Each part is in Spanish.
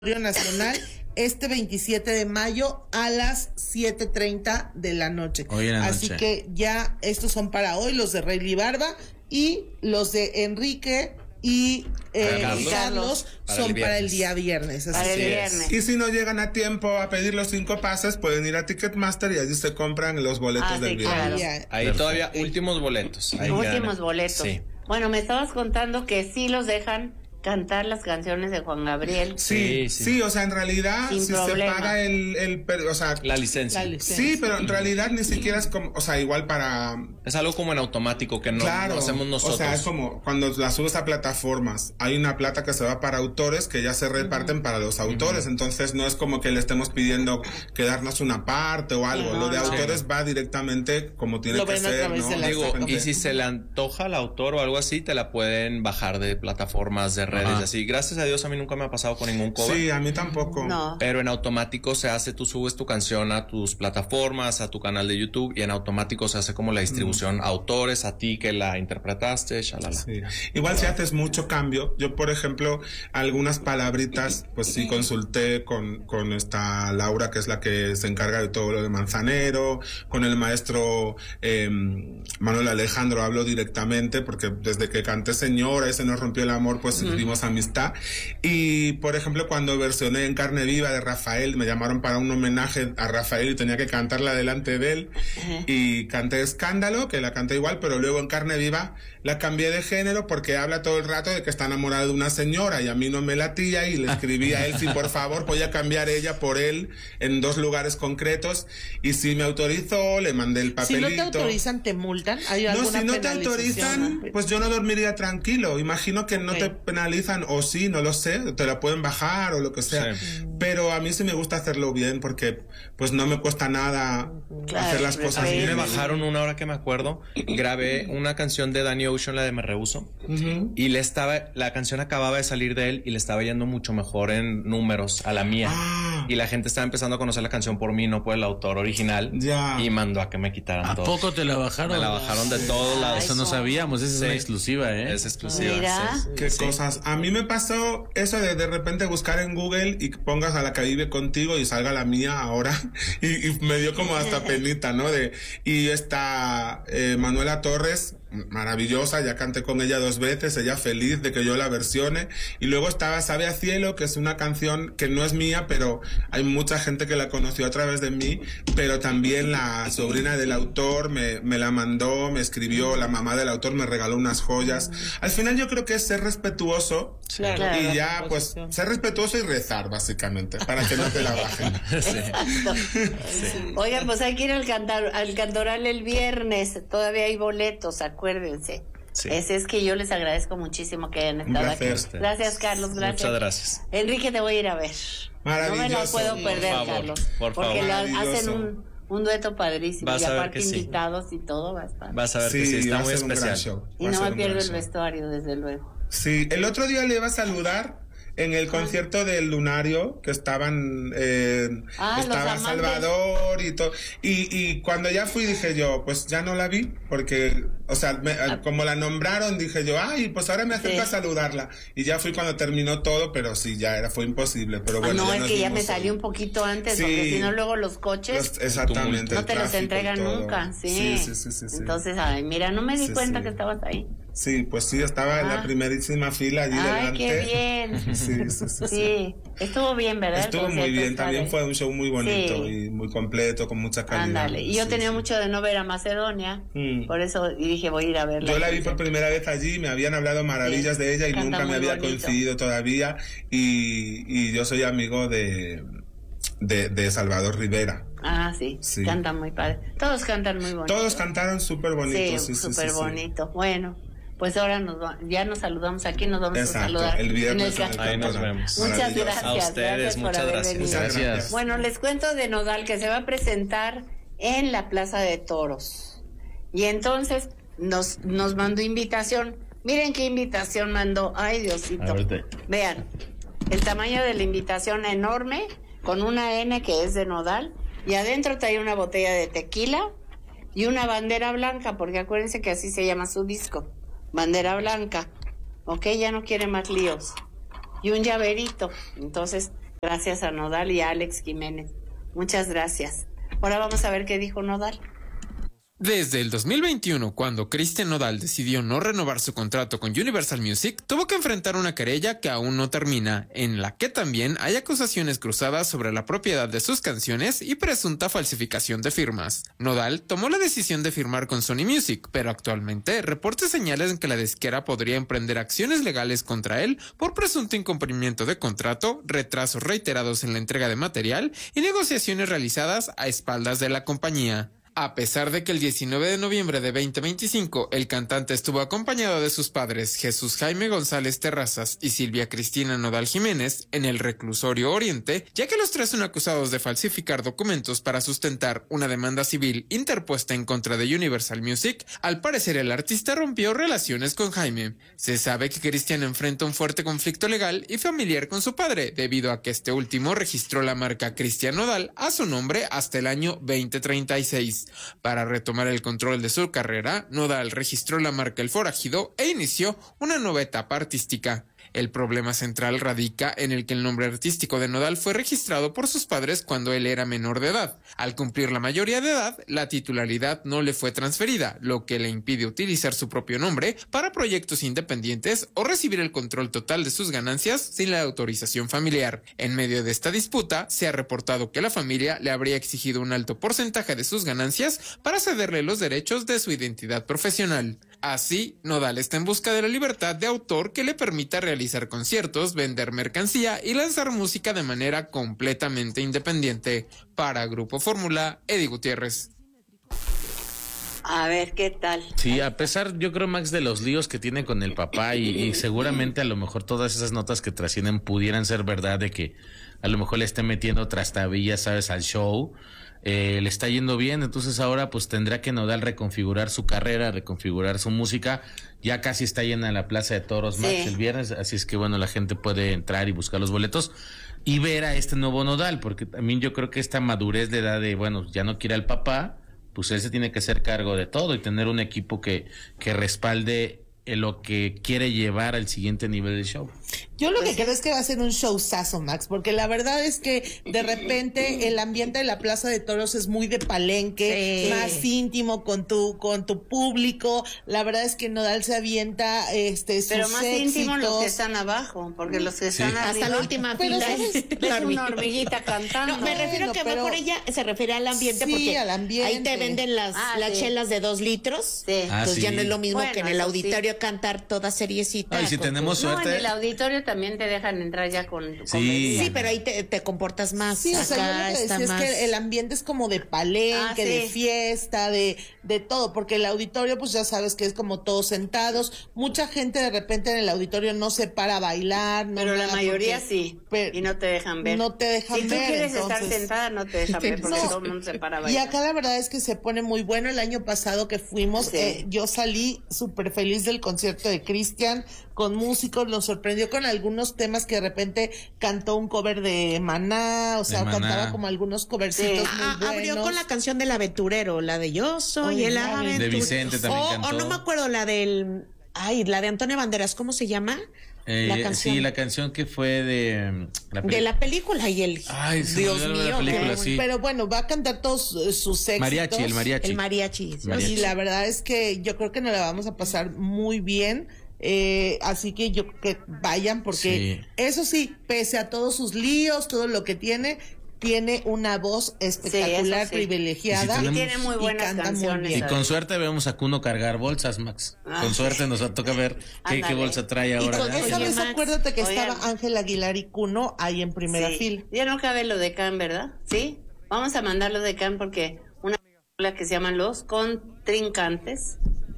Nacional este 27 de mayo a las 7:30 de la noche. Así que ya estos son para hoy, los de Rayleigh Barba, y los de Enrique y Carlos son para el día viernes. Y si no llegan a tiempo a pedir los 5 pases, pueden ir a Ticketmaster y allí se compran los boletos del viernes. Claro. Ahí todavía últimos boletos. Últimos boletos. Sí. Bueno, me estabas contando que sí los dejan cantar las canciones de Juan Gabriel. Sí, o sea, en realidad sin si problema. se paga o sea, la licencia. Sí, pero en realidad ni siquiera es como, o sea, igual para... Es algo como en automático que no hacemos nosotros. O sea, es como cuando la subes a plataformas, hay una plata que se va para autores que ya se reparten para los autores, entonces no es como que le estemos pidiendo que darnos una parte o algo, lo de autores va directamente como tiene que ser, ¿no? Digo, y si se le antoja al autor o algo así, te la pueden bajar de plataformas de redes así. Gracias a Dios a mí nunca me ha pasado con ningún cover. Sí, a mí tampoco. No. Pero en automático se hace, tú subes tu canción a tus plataformas, a tu canal de YouTube, y en automático se hace como la distribución a autores, a ti que la interpretaste, shalala. Sí. Igual si haces mucho cambio, yo por ejemplo, algunas palabritas, pues sí consulté con esta Laura, que es la que se encarga de todo lo de Manzanero, con el maestro Manuel Alejandro hablo directamente, porque desde que canté Señora y se nos rompió el amor, pues vivimos amistad. Y por ejemplo, cuando versioné En Carne Viva de Rafael, me llamaron para un homenaje a Rafael y tenía que cantarla delante de él, y canté Escándalo, que la canté igual, pero luego En Carne Viva la cambié de género porque habla todo el rato de que está enamorado de una señora y a mí no me latía, y le escribí a él si por favor podía cambiar ella por él en 2 lugares concretos, y si me autorizó, le mandé el papelito. Si no te autorizan, ¿te multan? ¿Hay no, alguna si no te autorizan, pues yo no dormiría tranquilo. Imagino que no te penalizan, o sí, no lo sé, te la pueden bajar o lo que sea. Sí. Pero a mí sí me gusta hacerlo bien porque pues no me cuesta nada hacer las cosas bien. A mí me bajaron una hora que me acuerdo, grabé una canción de Danny Ocean, la de Me Rehuso, y la canción acababa de salir de él y le estaba yendo mucho mejor en números a la mía. Y la gente estaba empezando a conocer la canción por mí, no por el autor original. Y mandó a que me quitaran todo. ¿A poco te la bajaron? Me la bajaron de todos lados. Eso no sabíamos, esa es una exclusiva, Es exclusiva. Mira. Qué cosas. A mí me pasó eso de repente buscar en Google y pongas a la que vive contigo y salga la mía ahora. y me dio como hasta penita, ¿no? Y esta Manuela Torres, maravillosa, ya canté con ella 2 veces, ella feliz de que yo la versione. Y luego estaba Sabe a Cielo, que es una canción que no es mía, pero hay mucha gente que la conoció a través de mí, pero también la sobrina del autor me la mandó, me escribió, la mamá del autor me regaló unas joyas. Al final yo creo que es ser respetuoso, y ya pues ser respetuoso y rezar básicamente, para que no te la bajen. Exacto. Oigan, pues hay que ir al Cantoral el viernes, todavía hay boletos, acuérdense. Ese es que yo les agradezco muchísimo que hayan estado aquí. Gracias, Carlos, gracias. Muchas gracias. Enrique, te voy a ir a ver. Maravilloso. No me lo puedo perder, Carlos. Porque hacen un dueto padrísimo, y aparte invitados y todo va a estar. Vas a ver que sí, está muy especial. Y no me pierdo el vestuario, desde luego. Sí, el otro día le iba a saludar en el concierto del Lunario, que estaba Salvador y todo, y cuando ya fui dije yo, pues ya no la vi, porque, o sea, como la nombraron, dije yo, pues ahora me acerco a saludarla, y ya fui cuando terminó todo, pero sí, fue imposible, pero bueno. No, es que ya me salió un poquito antes, porque si no luego los coches, exactamente, no te los entregan nunca, sí. Entonces, mira, no me di cuenta que estabas ahí. Sí, pues sí, estaba en la primerísima fila allí delante. ¡Qué bien! Sí, estuvo bien, ¿verdad? Estuvo muy bien, también fue un show muy bonito y muy completo, con mucha calidad. Ándale, y yo tenía mucho de no ver a Macedonia, por eso dije voy a ir a verla. Yo la vi por primera vez allí, me habían hablado maravillas de ella y nunca me había coincidido todavía, y yo soy amigo de Salvador Rivera. Sí, cantan muy padre. Todos cantan muy bonito. Todos cantaron súper bonito. Sí, súper bonito. Bueno, pues ahora ya nos saludamos aquí, nos vamos a saludar. El viernes ahí nos vemos. Muchas gracias. A ustedes, muchas gracias. Gracias. Bueno, les cuento de Nodal, que se va a presentar en la Plaza de Toros. Y entonces nos mandó invitación. Miren qué invitación mandó. Ay, Diosito. Vean, el tamaño de la invitación enorme, con una N que es de Nodal, y adentro trae una botella de tequila y una bandera blanca, porque acuérdense que así se llama su disco, bandera blanca. Ok, ya no quiere más líos. Y un llaverito. Entonces Gracias a Nodal y a Alex Jiménez. Muchas gracias. Ahora vamos a ver qué dijo Nodal. Desde el 2021, cuando Cristian Nodal decidió no renovar su contrato con Universal Music, tuvo que enfrentar una querella que aún no termina, en la que también hay acusaciones cruzadas sobre la propiedad de sus canciones y presunta falsificación de firmas. Nodal tomó la decisión de firmar con Sony Music, pero actualmente reportes señalan que la disquera podría emprender acciones legales contra él por presunto incumplimiento de contrato, retrasos reiterados en la entrega de material y negociaciones realizadas a espaldas de la compañía. A pesar de que el 19 de noviembre de 2025 el cantante estuvo acompañado de sus padres Jesús Jaime González Terrazas y Silvia Cristina Nodal Jiménez en el reclusorio Oriente, ya que los tres son acusados de falsificar documentos para sustentar una demanda civil interpuesta en contra de Universal Music, al parecer el artista rompió relaciones con Jaime. Se sabe que Cristian enfrenta un fuerte conflicto legal y familiar con su padre, debido a que este último registró la marca Cristian Nodal a su nombre hasta el año 2036. Para retomar el control de su carrera, Nodal registró la marca El Forajido e inició una nueva etapa artística. El problema central radica en el que el nombre artístico de Nodal fue registrado por sus padres cuando él era menor de edad. Al cumplir la mayoría de edad, la titularidad no le fue transferida, lo que le impide utilizar su propio nombre para proyectos independientes o recibir el control total de sus ganancias sin la autorización familiar. En medio de esta disputa, se ha reportado que la familia le habría exigido un alto porcentaje de sus ganancias para cederle los derechos de su identidad profesional. Así, Nodal está en busca de la libertad de autor que le permita realizar conciertos, vender mercancía y lanzar música de manera completamente independiente. Para Grupo Fórmula, Eddie Gutiérrez. A ver, ¿qué tal? Sí, a pesar, yo creo, Max, de los líos que tiene con el papá y seguramente a lo mejor todas esas notas que trascienden pudieran ser verdad, de que a lo mejor le esté metiendo trastabillas, ¿sabes?, al show. Le está yendo bien, entonces ahora pues tendrá que Nodal reconfigurar su carrera, reconfigurar su música. Ya casi está llena la Plaza de Toros, Max, el viernes, así es que bueno, la gente puede entrar y buscar los boletos y ver a este nuevo Nodal, porque también yo creo que esta madurez de edad de, bueno, ya no quiere al papá, pues él se tiene que hacer cargo de todo y tener un equipo que respalde lo que quiere llevar al siguiente nivel del show. Yo lo que creo es que va a ser un showzazo, Max, porque la verdad es que de repente el ambiente de la Plaza de Toros es muy de palenque, más íntimo con tu público. La verdad es que Nodal se avienta sus pero más éxitos. íntimo los que están abajo, porque los que están arriba, hasta la última fila es una hormiguita cantando. No, me refiero que a lo mejor ella se refiere al ambiente, porque al ambiente. Ahí te venden las chelas de 2 litros. Sí. Entonces ya no es lo mismo que en el auditorio sí. cantar toda seriecita. Ay, si tenemos suerte. No, en el auditorio también te dejan entrar ya con sí, pero ahí te comportas más. Sí, o sea, yo lo que decía es que el ambiente es como de palenque, de fiesta, de todo, porque el auditorio, pues ya sabes que es como todos sentados. Mucha gente de repente en el auditorio no se para a bailar. No, pero la mayoría sí, y no te dejan ver. No te dejan ver. Si tú quieres entonces, estar sentada, no te dejan ver, porque todo el mundo se para a bailar. Y acá la verdad es que se pone muy bueno. El año pasado que fuimos, yo salí súper feliz del concierto de Cristian, con músicos, nos sorprendió con algunos temas que de repente cantó un cover de Maná, o sea, cantaba como algunos covercitos muy buenos. Abrió con la canción del aventurero, la de Yo soy el aventurero. De Vicente también cantó. O no me acuerdo, la del... la de Antonio Banderas, ¿cómo se llama? La canción. Sí, la canción que fue de la película y el... Ay, sí, Dios mío. la película, sí. Pero bueno, va a cantar todos sus éxitos. El mariachi. Y la verdad es que yo creo que nos la vamos a pasar muy bien. Así que yo creo que vayan, porque eso sí, pese a todos sus líos, todo lo que tiene una voz espectacular, privilegiada, y tiene muy buenas canciones. Y con suerte vemos a Kuno cargar bolsas, Max. Con suerte nos toca ver qué bolsa trae ahora. Y con esa vez acuérdate que estaba Ángel Aguilar y Kuno ahí en primera fila. Ya no cabe lo de Can, ¿verdad? Sí, vamos a mandarlo de Can, porque una película que se llama Los Contrincantes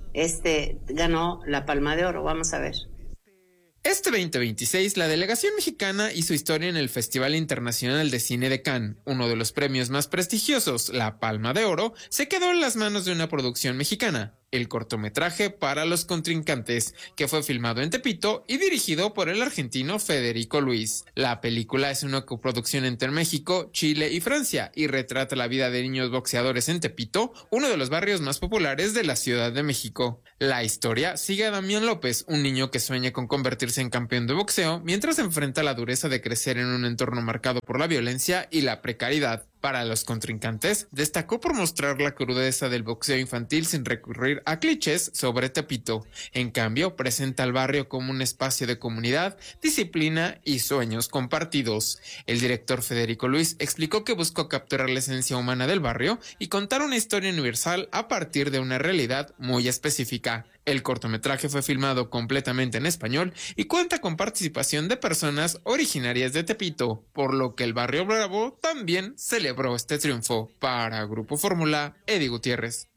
ganó la Palma de Oro. Vamos a ver. Este 2026, la delegación mexicana hizo historia en el Festival Internacional de Cine de Cannes. Uno de los premios más prestigiosos, la Palma de Oro, se quedó en las manos de una producción mexicana. el cortometraje Para los contrincantes, que fue filmado en Tepito y dirigido por el argentino Federico Luis. La película es una coproducción entre México, Chile y Francia y retrata la vida de niños boxeadores en Tepito, uno de los barrios más populares de la Ciudad de México. La historia sigue a Damián López, un niño que sueña con convertirse en campeón de boxeo mientras enfrenta la dureza de crecer en un entorno marcado por la violencia y la precariedad. Para los contrincantes, destacó por mostrar la crudeza del boxeo infantil sin recurrir a clichés sobre Tepito. En cambio, presenta al barrio como un espacio de comunidad, disciplina y sueños compartidos. El director Federico Luis explicó que buscó capturar la esencia humana del barrio y contar una historia universal a partir de una realidad muy específica. El cortometraje fue filmado completamente en español y cuenta con participación de personas originarias de Tepito, por lo que el Barrio Bravo también celebró este triunfo. Para Grupo Fórmula, Eddie Gutiérrez.